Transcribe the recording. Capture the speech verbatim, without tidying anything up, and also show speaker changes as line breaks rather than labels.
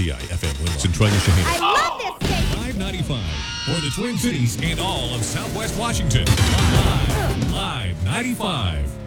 T I F M Winlow, Centralia, Shaheen.
I love this station.
five ninety-five for the Twin Cities and all of Southwest Washington. Live, Live ninety-five.